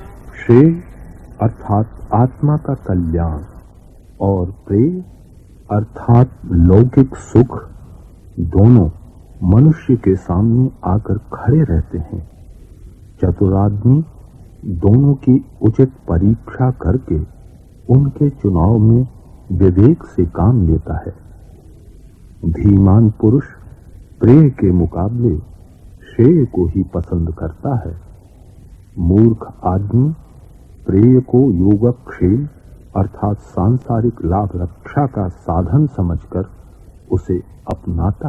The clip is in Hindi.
श्रेय अर्थात आत्मा का कल्याण और प्रेय अर्थात लौकिक सुख दोनों मनुष्य के सामने आकर खड़े रहते हैं। चतुरादमी दोनों की उचित परीक्षा करके उनके चुनाव में विवेक से काम लेता है। धीमान पुरुष प्रेय के मुकाबले श्रेय को ही पसंद करता है। मूर्ख आदमी प्रेय को योगक्षेम अर्थात सांसारिक लाभ रक्षा का साधन समझकर उसे अपनाता